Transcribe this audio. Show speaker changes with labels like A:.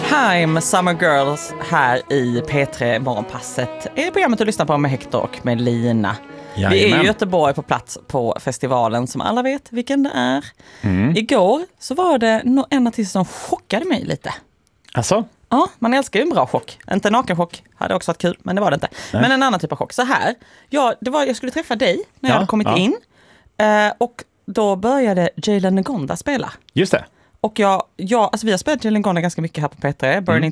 A: Time Summer Girls här i P3 Morgonpasset. Är programmet du lyssnar på med Hector och med Lina.
B: Jajamän.
A: Vi är i Göteborg på plats på festivalen som alla vet vilken det är. Igår så var det en artist som chockade mig lite.
B: Alltså?
A: Ja, man älskar ju en bra chock. Inte nakenchock, hade också varit kul, men det var det inte. Nej. Men en annan typ av chock. Så här, jag skulle träffa dig när jag hade kommit in. Och då började Jalen Ngonda spela.
B: Just det.
A: Och alltså vi har spelat Jalen Ngonda ganska mycket här på P3. Burning